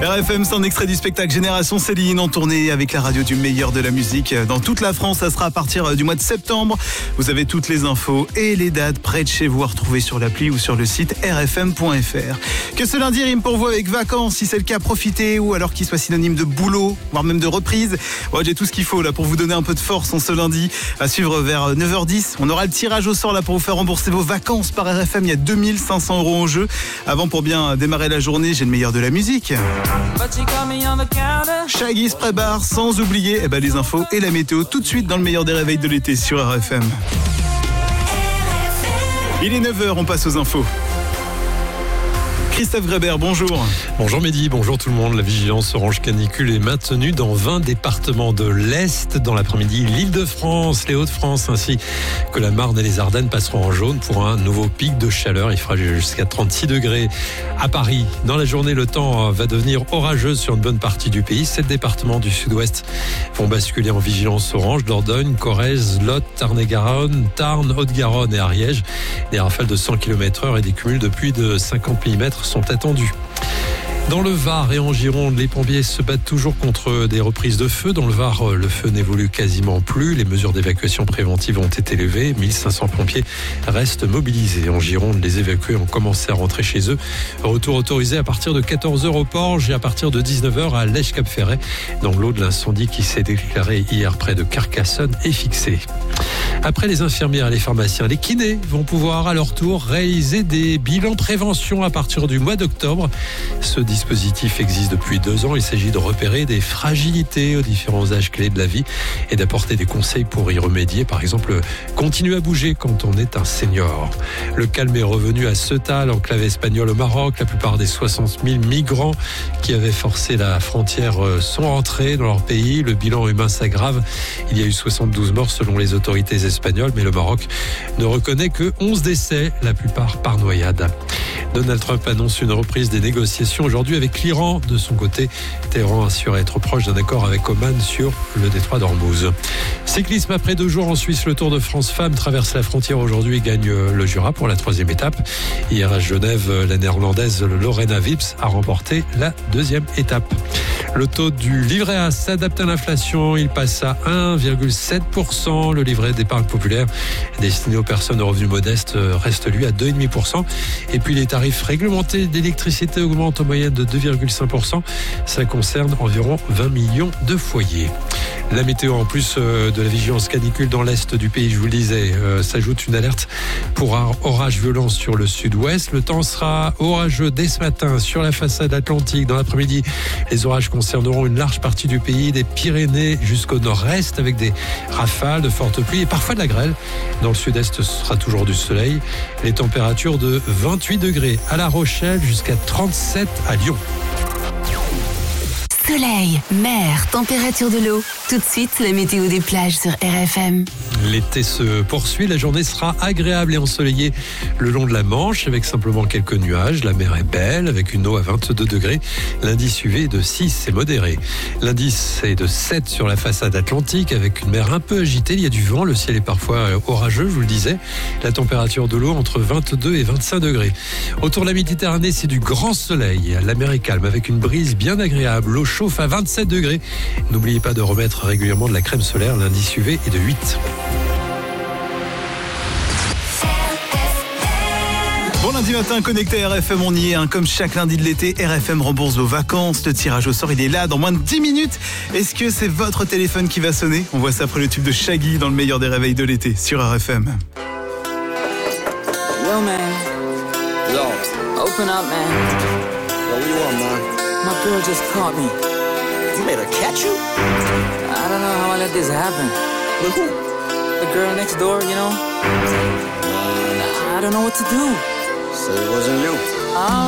RFM, c'est un extrait du spectacle Génération Céline en tournée avec la radio du meilleur de la musique dans toute la France. Ça sera à partir du mois de septembre. Vous avez toutes les infos et les dates près de chez vous à retrouver sur l'appli ou sur le site rfm.fr. Que ce lundi rime pour vous avec vacances, si c'est le cas, profitez, ou alors qu'il soit synonyme de boulot, voire même de reprise. Ouais, j'ai tout ce qu'il faut là pour vous donner un peu de force en ce lundi. À suivre vers 9h10, on aura le tirage au sort là pour vous faire rembourser vos vacances par RFM. Il y a 2500 € en jeu. Avant, pour bien démarrer la journée, j'ai le meilleur de la musique. Shaggy se prépare, sans oublier les infos et la météo tout de suite dans le meilleur des réveils de l'été sur RFM. Il est 9h, on passe aux infos. Christophe Grébert, bonjour. Bonjour Mehdi, bonjour tout le monde. La vigilance orange canicule est maintenue dans 20 départements de l'Est. Dans l'après-midi, l'Île-de-France, les Hauts-de-France ainsi que la Marne et les Ardennes passeront en jaune pour un nouveau pic de chaleur. Il fera jusqu'à 36 degrés à Paris. Dans la journée, le temps va devenir orageux sur une bonne partie du pays. 7 départements du sud-ouest vont basculer en vigilance orange. Dordogne, Corrèze, Lot, Tarn-et-Garonne, Tarn, Haute-Garonne et Ariège. Des rafales de 100 km/h et des cumuls de pluie de 50 mm sont attendus. Dans le Var et en Gironde, les pompiers se battent toujours contre des reprises de feu. Dans le Var, le feu n'évolue quasiment plus. Les mesures d'évacuation préventive ont été levées. 1500 pompiers restent mobilisés. En Gironde, les évacués ont commencé à rentrer chez eux. Retour autorisé à partir de 14h au Porge et à partir de 19h à Lèche-Cap-Ferret. Dans l'eau de l'incendie qui s'est déclaré hier près de Carcassonne est fixé. Après les infirmières et les pharmaciens, les kinés vont pouvoir à leur tour réaliser des bilans prévention à partir du mois d'octobre. Ce dispositif existe depuis 2 ans. Il s'agit de repérer des fragilités aux différents âges clés de la vie et d'apporter des conseils pour y remédier. Par exemple, continuer à bouger quand on est un senior. Le calme est revenu à Ceuta, l'enclave espagnole au Maroc. La plupart des 60 000 migrants qui avaient forcé la frontière sont rentrés dans leur pays. Le bilan humain s'aggrave. Il y a eu 72 morts selon les autorités espagnoles, mais le Maroc ne reconnaît que 11 décès, la plupart par noyade. Donald Trump annonce une reprise des négociations aujourd'hui avec l'Iran. De son côté, Téhéran assure être proche d'un accord avec Oman sur le détroit d'Ormuz. Cyclisme, après 2 jours en Suisse, le Tour de France Femmes traverse la frontière aujourd'hui et gagne le Jura pour la 3e étape. Hier à Genève, la néerlandaise Lorena Wips a remporté la 2e étape. Le taux du livret A s'adapte à l'inflation. Il passe à 1,7%. Le livret d'épargne populaire destiné aux personnes aux revenus modestes reste lui à 2,5%. Et puis les tarifs réglementés d'électricité augmentent en moyenne de 2,5%. Ça concerne environ 20 millions de foyers. La météo, en plus de la vigilance canicule dans l'est du pays, je vous le disais, s'ajoute une alerte pour un orage violent sur le sud-ouest. Le temps sera orageux dès ce matin sur la façade atlantique. Dans l'après-midi, les orages concerneront une large partie du pays, des Pyrénées jusqu'au nord-est, avec des rafales, de fortes pluies et parfois de la grêle. Dans le sud-est, ce sera toujours du soleil. Les températures de 28 degrés à La Rochelle jusqu'à 37 à Lyon. Soleil, mer, température de l'eau. Tout de suite, la météo des plages sur RFM. L'été se poursuit, la journée sera agréable et ensoleillée le long de la Manche avec simplement quelques nuages. La mer est belle avec une eau à 22 degrés. L'indice UV est de 6, c'est modéré. L'indice est de 7 sur la façade atlantique avec une mer un peu agitée. Il y a du vent, le ciel est parfois orageux, je vous le disais. La température de l'eau entre 22 et 25 degrés. Autour de la Méditerranée, c'est du grand soleil. La mer est calme avec une brise bien agréable. L'eau chauffe à 27 degrés. N'oubliez pas de remettre régulièrement de la crème solaire. L'indice UV est de 8. Bon lundi matin, connecté à RFM, on y est. Comme chaque lundi de l'été, RFM rembourse vos vacances. Le tirage au sort, il est là dans moins de 10 minutes. Est-ce que c'est votre téléphone qui va sonner? On voit ça après le tube de Shaggy dans le meilleur des réveils de l'été sur RFM. Yo, man. Yo. Open up, man. Yo, what you want, man? My girl just caught me. You made her catch you? I don't know how I let this happen. With who? The girl next door, you know? I don't know what to do. So it wasn't you.